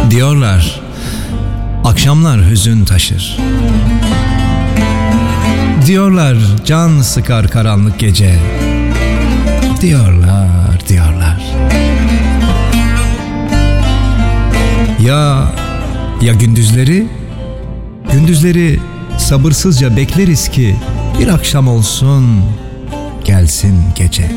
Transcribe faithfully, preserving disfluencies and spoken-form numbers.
Diyorlar, akşamlar hüzün taşır. Diyorlar, can sıkar karanlık gece. Diyorlar, diyorlar. Ya, ya gündüzleri? Gündüzleri sabırsızca bekleriz ki bir akşam olsun, gelsin gece.